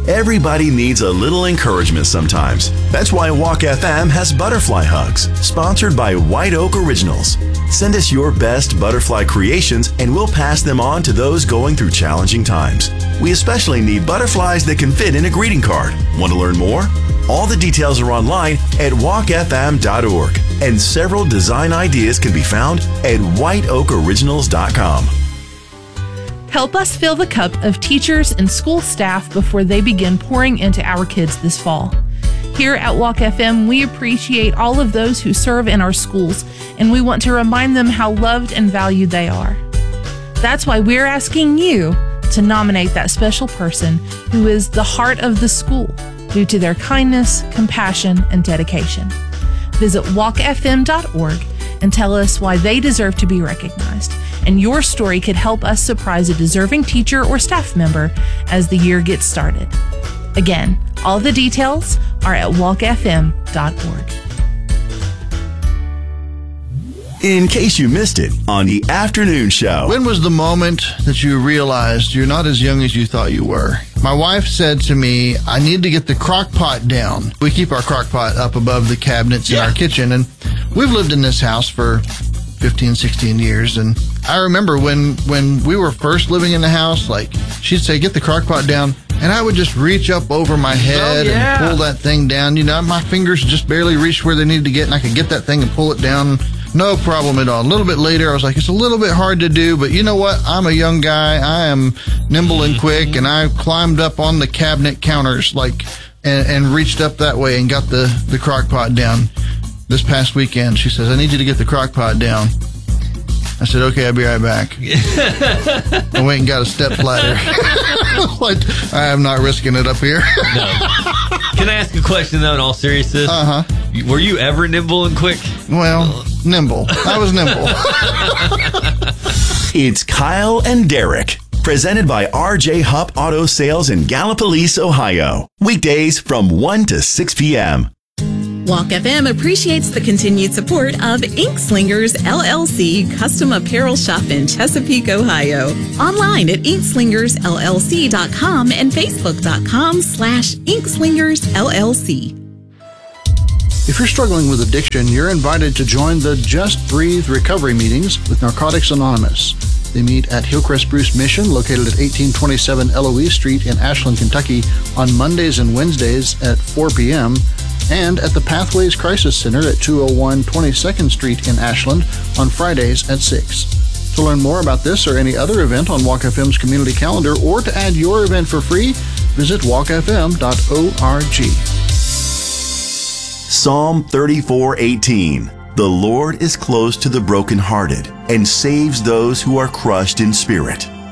Everybody needs a little encouragement sometimes. That's why Walk FM has Butterfly Hugs, sponsored by White Oak Originals. Send us your best butterfly creations and we'll pass them on to those going through challenging times. We especially need butterflies that can fit in a greeting card. Want to learn more? All the details are online at walkfm.org, and several design ideas can be found at whiteoakoriginals.com. Help us fill the cup of teachers and school staff before they begin pouring into our kids this fall. Here at Walk FM, we appreciate all of those who serve in our schools, and we want to remind them how loved and valued they are. That's why we're asking you to nominate that special person who is the heart of the school due to their kindness, compassion, and dedication. Visit walkfm.org and tell us why they deserve to be recognized. And your story could help us surprise a deserving teacher or staff member as the year gets started. Again, all the details are at walkfm.org. In case you missed it on the afternoon show. When was the moment that you realized you're not as young as you thought you were? My wife said to me, I need to get the crock pot down. We keep our crock pot up above the cabinets in our kitchen, and we've lived in this house for 15, 16 years, and I remember when we were first living in the house, like, she'd say, get the crock pot down, and I would just reach up over my head and pull that thing down. You know, my fingers just barely reached where they needed to get, and I could get that thing and pull it down. No problem at all. A little bit later, I was like, it's a little bit hard to do, but you know what? I'm a young guy. I am nimble and quick, and I climbed up on the cabinet counters, like, and reached up that way and got the crock pot down. This past weekend, she says, I need you to get the crock pot down. I said, okay, I'll be right back. I went and got a step ladder. Like, I am not risking it up here. No. Can I ask a question, though, in all seriousness? Uh-huh. Were you ever nimble and quick? Well, nimble. I was nimble. It's Kyle and Derek, presented by RJ Hupp Auto Sales in Gallipolis, Ohio. Weekdays from 1 to 6 p.m. Walk FM appreciates the continued support of Ink Slingers LLC Custom Apparel Shop in Chesapeake, Ohio. Online at inkslingersllc.com and facebook.com/inkslingersllc. If you're struggling with addiction, you're invited to join the Just Breathe recovery meetings with Narcotics Anonymous. They meet at Hillcrest Bruce Mission, located at 1827 Eloise Street in Ashland, Kentucky, on Mondays and Wednesdays at 4 p.m., and at the Pathways Crisis Center at 201 22nd Street in Ashland on Fridays at 6. To learn more about this or any other event on Walk FM's community calendar, or to add your event for free, visit walkfm.org. Psalm 34:18. The Lord is close to the brokenhearted and saves those who are crushed in spirit.